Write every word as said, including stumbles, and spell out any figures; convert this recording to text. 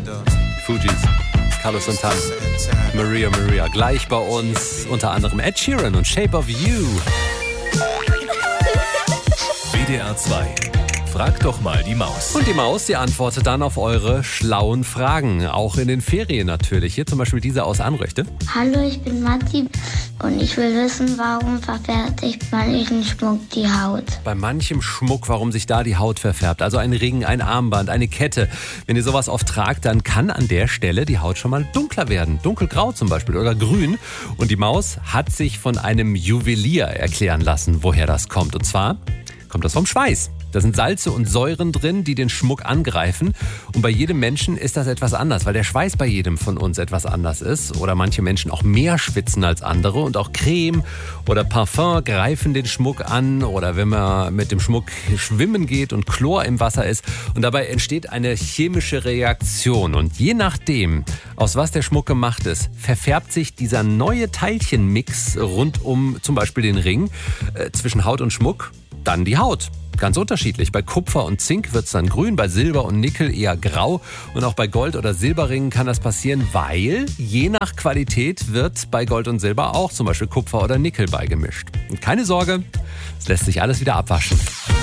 Fugees, Carlos Santana, Maria Maria. Gleich bei uns unter anderem Ed Sheeran und Shape of You. W D R zwei. Frag doch mal die Maus. Und die Maus, die antwortet dann auf eure schlauen Fragen. Auch in den Ferien natürlich. Hier zum Beispiel diese aus Anröchte. Hallo, ich bin Matti und ich will wissen, warum verfertigt manchen Schmuck die Haut? Bei manchem Schmuck, warum sich da die Haut verfärbt. Also ein Ring, ein Armband, eine Kette. Wenn ihr sowas oft tragt, dann kann an der Stelle die Haut schon mal dunkler werden. Dunkelgrau zum Beispiel oder grün. Und die Maus hat sich von einem Juwelier erklären lassen, woher das kommt. Und zwar kommt das vom Schweiß. Da sind Salze und Säuren drin, die den Schmuck angreifen. Und bei jedem Menschen ist das etwas anders, weil der Schweiß bei jedem von uns etwas anders ist. Oder manche Menschen auch mehr schwitzen als andere. Und auch Creme oder Parfum greifen den Schmuck an. Oder wenn man mit dem Schmuck schwimmen geht und Chlor im Wasser ist. Und dabei entsteht eine chemische Reaktion. Und je nachdem, aus was der Schmuck gemacht ist, verfärbt sich dieser neue Teilchenmix rund um zum Beispiel den Ring äh, zwischen Haut und Schmuck, dann die Haut. Ganz unterschiedlich. Bei Kupfer und Zink wird es dann grün, bei Silber und Nickel eher grau. Und auch bei Gold- oder Silberringen kann das passieren, weil je nach Qualität wird bei Gold und Silber auch zum Beispiel Kupfer oder Nickel beigemischt. Und keine Sorge, es lässt sich alles wieder abwaschen.